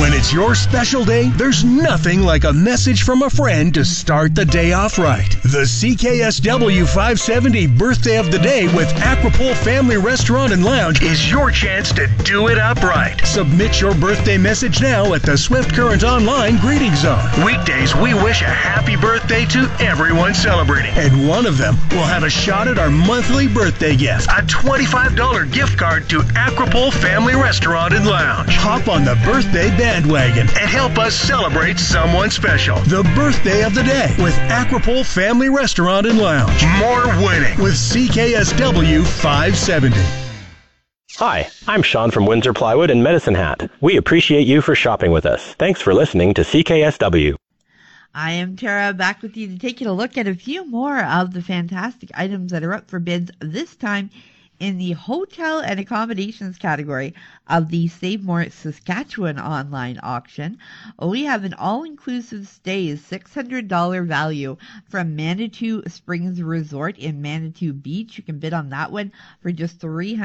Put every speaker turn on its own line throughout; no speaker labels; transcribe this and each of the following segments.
When it's your special day, there's nothing like a message from a friend to start the day off right. The CKSW 570 Birthday of the Day with Aquapool Family Restaurant and Lounge is your chance to do it up right. Submit your birthday message now at the Swift Current Online Greeting Zone. Weekdays, we wish a happy birthday to everyone celebrating. And one of them will have a shot at our monthly birthday gift, a $25 gift card to Aquapool Family Restaurant and Lounge. Hop on the birthday bandwagon and help us celebrate someone special. The Birthday of the Day with Aquapool Family Restaurant and Lounge. More winning with CKSW 570.
Hi, I'm Sean from Windsor Plywood and Medicine Hat. We appreciate you for shopping with us. Thanks for listening to CKSW.
I am Tara, back with you to take you a look at a few more of the fantastic items that are up for bids this time in the hotel and accommodations category of the Save More Saskatchewan online auction. We have an all-inclusive stays $600 value from Manitou Springs Resort in Manitou Beach. You can bid on that one for just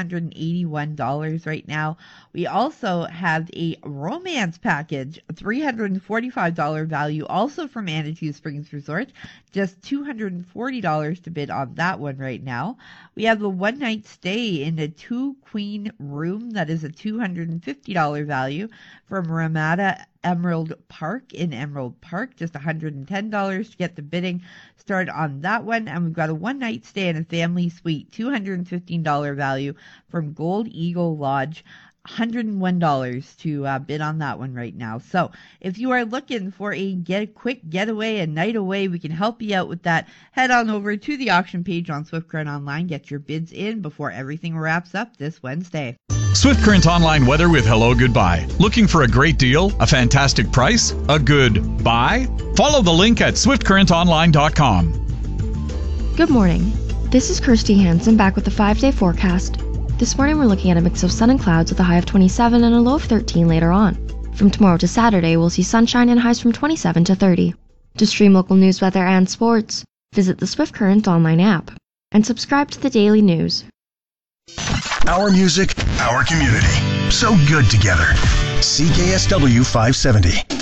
$381 right now. We also have a romance package, $345 value, also from Manitou Springs Resort. Just $240 to bid on that one right now. We have a one-night stay in a 2-queen room that is a $250 value from Ramada Emerald Park in Emerald Park. Just $110 to get the bidding started on that one. And we've got a one-night stay in a family suite, $215 value from Gold Eagle Lodge. $101 to bid on that one right now. So if you are looking for a quick getaway, a night away, we can help you out with that. Head on over to the auction page on Swift Current Online. Get your bids in before everything wraps up this Wednesday.
Swift Current Online weather with Hello Goodbye. Looking for a great deal, a fantastic price, a good buy? Follow the link at swiftcurrentonline.com.
Good morning. This is Kirsty Hansen back with the 5-day forecast. This morning we're looking at a mix of sun and clouds with a high of 27 and a low of 13 later on. From tomorrow to Saturday, we'll see sunshine and highs from 27 to 30. To stream local news, weather, and sports, visit the Swift Current Online app and subscribe to the daily news.
Our music, our community. So good together. CKSW 570.